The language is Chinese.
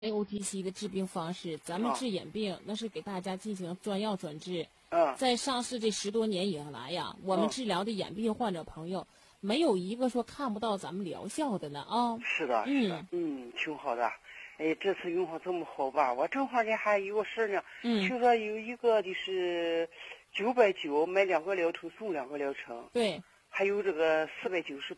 OTC 的治病方式，咱们治眼病那是给大家进行专药专治。在上市这10多年以来呀，我们治疗的眼病患者朋友，没有一个说看不到咱们疗效的呢啊。 是的，是的，挺好的。哎，这次用上这么好吧？我正好呢还有个事呢。听说有一个的是990买2个疗程送2个疗程。 对。 还有这个498